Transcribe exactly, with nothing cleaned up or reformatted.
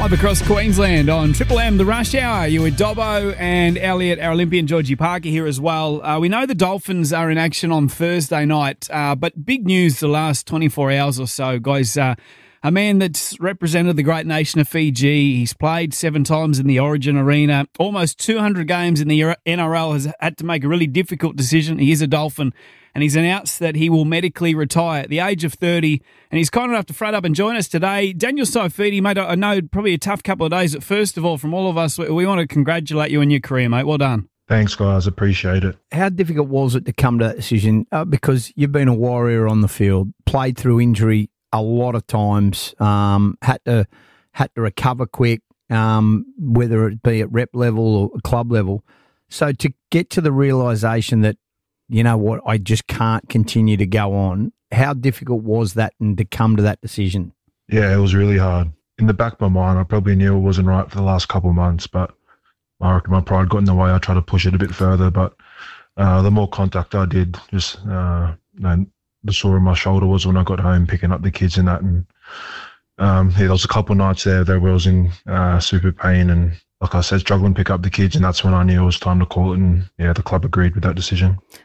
Live across Queensland on Triple M, the Rush Hour. You with Dobbo and Elliot, our Olympian Georgie Parker here as well. Uh, we know the Dolphins are in action on Thursday night, uh, but big news the last twenty-four hours or so, guys. Uh, a man that's represented the great nation of Fiji. He's played seven times in the Origin Arena, almost two hundred games in the N R L, has had to make a really difficult decision. He is a Dolphin, and he's announced that he will medically retire at the age of thirty, and he's kind enough to front up and join us today. Daniel Saifiti, mate, I know probably a tough couple of days, but first of all, from all of us, we want to congratulate you on your career, mate. Well done. Thanks, guys. Appreciate it. How difficult was it to come to that decision? Uh, because you've been a warrior on the field, played through injury a lot of times, um, had to had to recover quick, um, whether it be at rep level or club level. So to get to the realisation that, you know what, I just can't continue to go on, how difficult was that and to come to that decision? Yeah, it was really hard. In the back of my mind, I probably knew it wasn't right for the last couple of months, but I reckon my pride got in the way. I tried to push it a bit further, but uh, the more contact I did, just uh, you know, the sore on my shoulder was when I got home picking up the kids and that. And um, yeah, there was a couple of nights there that I was in uh, super pain and, like I said, struggling to pick up the kids, and that's when I knew it was time to call it, and yeah, the club agreed with that decision.